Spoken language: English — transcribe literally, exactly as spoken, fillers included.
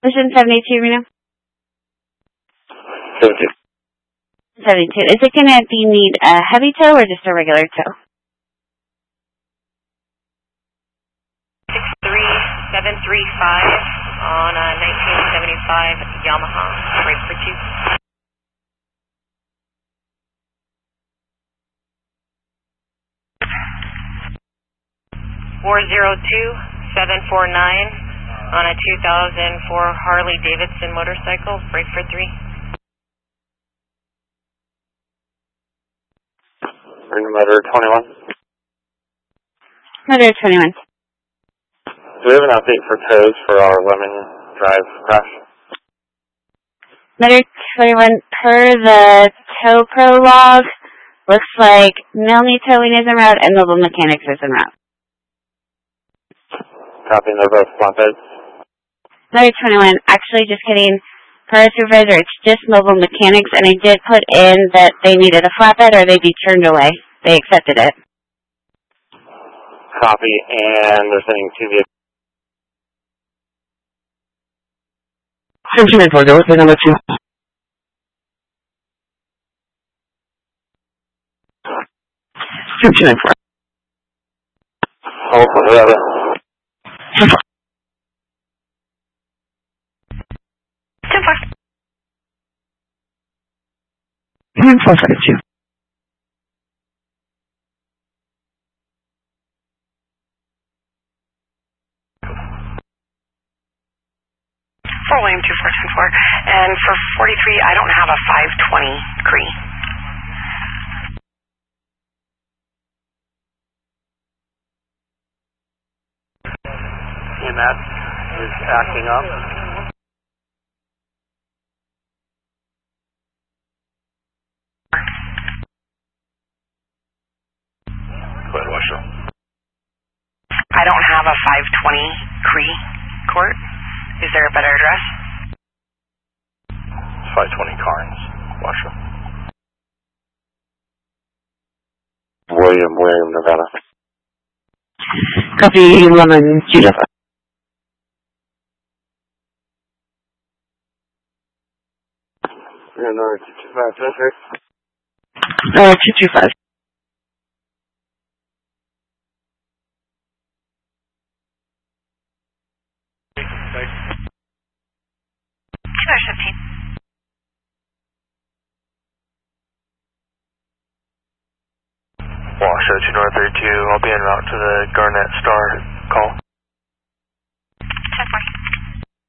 Mission seventy-two, Reno. seventy-two. seventy-two. Is it going to be need a heavy tow or just a regular tow? six three seven three five on a nineteen seventy-five Yamaha, right for two. four zero two seven four nine on a two thousand four Harley Davidson motorcycle, break for three. Motor twenty-one. Motor twenty-one. Do we have an update for tows for our Lemon Drive crash? Motor twenty-one, per the tow prologue, looks like Milne Towing is en route and Mobile Mechanics is en route. Copy, they're both flatbeds. Motor twenty-one, actually just kidding. Per our supervisor, it's just Mobile Mechanics, and I did put in that they needed a flatbed or they'd be turned away. They accepted it. Copy, and they're sending two vehicles. Seventeen four, go with the number two. Seventeen four. Oh, whatever. ten four. ten four five two. For William two four ten four, and for forty-three, I don't have a five twenty Cree. E M S is acting up. Go ahead, Washer. I don't have a five twenty Cree court. Is there a better address? five twenty Carnes, Washer. William, William, Nevada. Copy, Lemon, Judah. Yeah, no, two two five, sir. Uh, two two five. fifteen. Washoe two North thirty-two, I'll be en route to the Garnet Star.